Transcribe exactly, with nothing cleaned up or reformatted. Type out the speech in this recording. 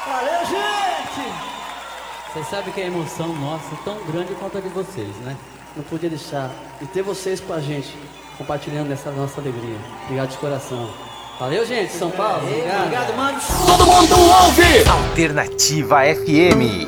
Valeu, gente! Vocês sabem que a emoção nossa é tão grande quanto a de vocês, né? Não podia deixar de ter vocês com a gente, compartilhando essa nossa alegria. Obrigado de coração. Valeu, gente, São Paulo. Obrigado, Obrigado, mano. Todo mundo ouve! Alternativa F M.